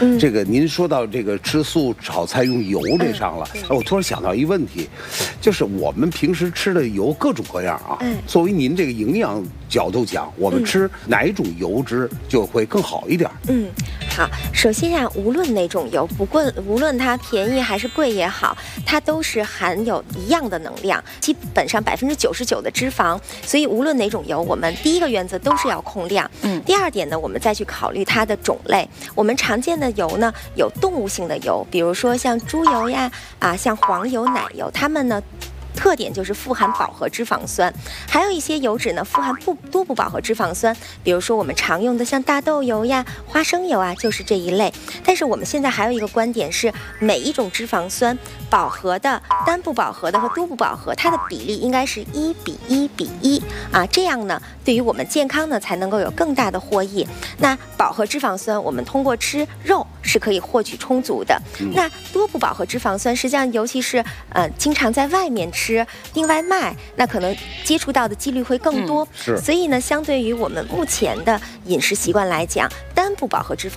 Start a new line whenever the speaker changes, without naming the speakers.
这个您说到这个吃素炒菜用油这上了，我突然想到一问题，就是我们平时吃的油各种各样啊。作为您这个营养角度讲，我们吃哪种油脂就会更好一点？
好，首先啊，无论哪种油，无论它便宜还是贵也好，它都是含有一样的能量，基本上99%的脂肪。所以无论哪种油，我们第一个原则都是要控量。第二点呢，我们再去考虑它的种类。我们常见的油呢，有动物性的油，比如说像猪油呀，像黄油、奶油，它们呢，特点就是富含饱和脂肪酸，还有一些油脂呢富含多不饱和脂肪酸，比如说我们常用的像大豆油呀、花生油啊，就是这一类。但是我们现在还有一个观点是，每一种脂肪酸，饱和的、单不饱和的和多不饱和，它的比例应该是1:1:1啊，这样呢，对于我们健康呢才能够有更大的获益。那饱和脂肪酸，我们通过吃肉是可以获取充足的。那多不饱和脂肪酸，实际上尤其是经常在外面吃订外卖，那可能接触到的几率会更多。所以呢，相对于我们目前的饮食习惯来讲，单不饱和脂肪